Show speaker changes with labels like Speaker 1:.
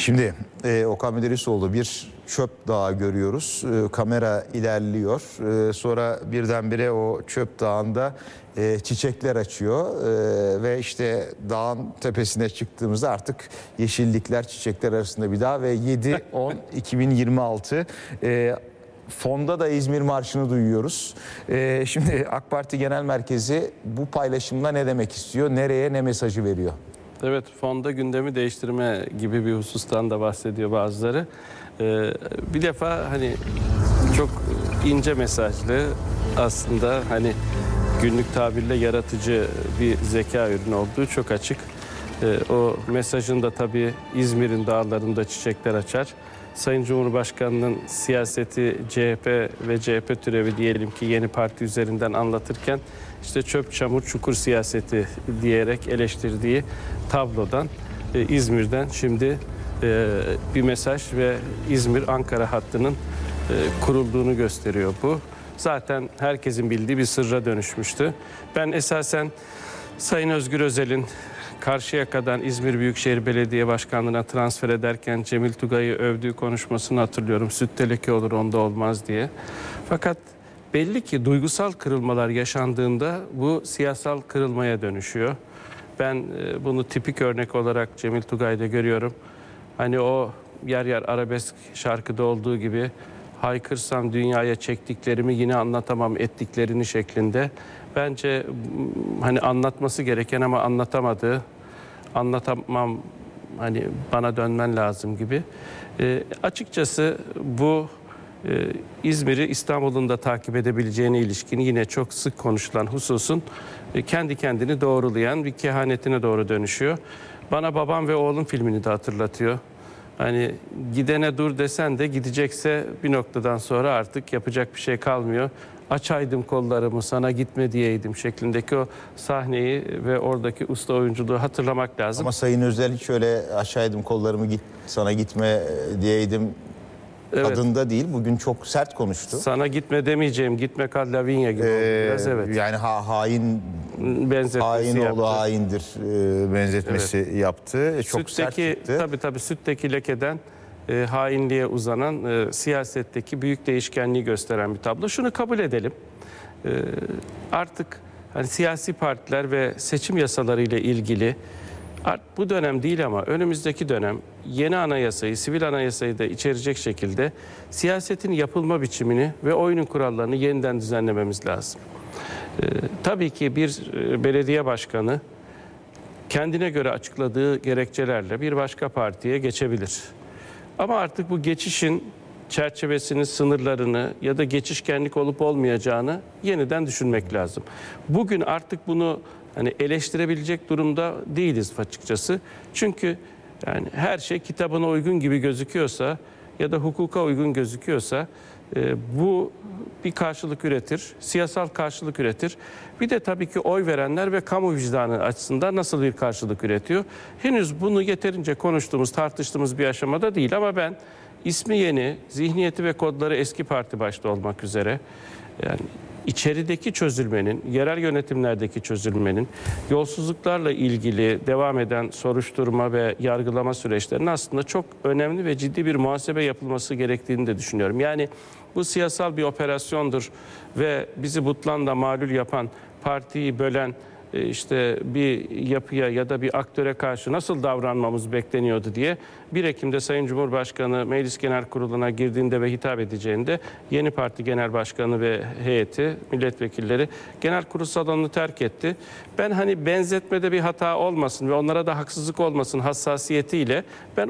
Speaker 1: Şimdi Okan Müderrisoğlu, bir çöp dağı görüyoruz. Kamera ilerliyor. Sonra birdenbire o çöp dağında çiçekler açıyor. Ve işte dağın tepesine çıktığımızda artık yeşillikler çiçekler arasında bir dağ ve 7-10-2026 fonda da İzmir Marşı'nı duyuyoruz. Şimdi AK Parti Genel Merkezi bu paylaşımla ne demek istiyor? Nereye, ne mesajı veriyor?
Speaker 2: Evet, fonda gündemi değiştirme gibi bir husustan da bahsediyor bazıları. Bir defa hani çok ince mesajlı, aslında hani günlük tabirle yaratıcı bir zeka ürünü olduğu çok açık. O mesajın da tabii İzmir'in dağlarında çiçekler açar. Sayın Cumhurbaşkanı'nın siyaseti CHP ve CHP türevi diyelim ki yeni parti üzerinden anlatırken işte çöp çamur çukur siyaseti diyerek eleştirdiği tablodan İzmir'den şimdi bir mesaj ve İzmir-Ankara hattının kurulduğunu gösteriyor bu. Zaten herkesin bildiği bir sırra dönüşmüştü. Ben esasen Sayın Özgür Özel'in Karşıyaka'dan İzmir Büyükşehir Belediye Başkanlığı'na transfer ederken Cemil Tugay'ı övdüğü konuşmasını hatırlıyorum. Sütte leke olur onda olmaz diye. Fakat belli ki duygusal kırılmalar yaşandığında bu siyasal kırılmaya dönüşüyor. Ben bunu tipik örnek olarak Cemil Tugay'da görüyorum. Hani o yer yer arabesk şarkıda olduğu gibi haykırsam dünyaya çektiklerimi yine anlatamam ettiklerini şeklinde. Bence hani anlatması gereken ama anlatamadığı, anlatamam hani bana dönmen lazım gibi. Açıkçası bu İzmir'i İstanbul'un da takip edebileceğine ilişkin yine çok sık konuşulan hususun kendi kendini doğrulayan bir kehanetine doğru dönüşüyor. Bana Babam ve Oğlum filmini de hatırlatıyor. Hani gidene dur desen de gidecekse bir noktadan sonra artık yapacak bir şey kalmıyor. Açaydım kollarımı sana gitme diyeydim şeklindeki o sahneyi ve oradaki usta oyunculuğu hatırlamak lazım.
Speaker 1: Ama Sayın Özel hiç öyle açaydım kollarımı sana gitme diyeydim tadında değil. Bugün çok sert konuştu.
Speaker 2: Sana gitme demeyeceğim, gitme kal Lavinia gibi oldu biraz, evet.
Speaker 1: Yani hain
Speaker 2: benzetmesi
Speaker 1: oğlu haindir benzetmesi yaptı. Çok sert çıktı.
Speaker 2: Tabii sütteki lekeden hainliğe uzanan siyasetteki büyük değişkenliği gösteren bir tablo. Şunu kabul edelim. Artık hani siyasi partiler ve seçim yasaları ile ilgili bu dönem değil ama önümüzdeki dönem yeni anayasayı, sivil anayasayı da içerecek şekilde siyasetin yapılma biçimini ve oyunun kurallarını yeniden düzenlememiz lazım. Tabii ki bir belediye başkanı kendine göre açıkladığı gerekçelerle bir başka partiye geçebilir. Ama artık bu geçişin çerçevesini, sınırlarını ya da geçişkenlik olup olmayacağını yeniden düşünmek lazım. Bugün artık bunu hani eleştirebilecek durumda değiliz açıkçası. Çünkü yani her şey kitabına uygun gibi gözüküyorsa ya da hukuka uygun gözüküyorsa bu bir karşılık üretir, siyasal karşılık üretir. Bir de tabii ki oy verenler ve kamu vicdanı açısından nasıl bir karşılık üretiyor? Henüz bunu yeterince konuştuğumuz, tartıştığımız bir aşamada değil ama ben ismi yeni, zihniyeti ve kodları eski parti başta olmak üzere yani İçerideki çözülmenin, yerel yönetimlerdeki çözülmenin, yolsuzluklarla ilgili devam eden soruşturma ve yargılama süreçlerinin aslında çok önemli ve ciddi bir muhasebe yapılması gerektiğini de düşünüyorum. Yani bu siyasal bir operasyondur ve bizi butlanla mağlul yapan, partiyi bölen işte bir yapıya ya da bir aktöre karşı nasıl davranmamız bekleniyordu diye 1 Ekim'de Sayın Cumhurbaşkanı Meclis Genel Kurulu'na girdiğinde ve hitap edeceğinde yeni parti genel başkanı ve heyeti, milletvekilleri genel kurul salonunu terk etti. Ben hani benzetmede bir hata olmasın ve onlara da haksızlık olmasın hassasiyetiyle ben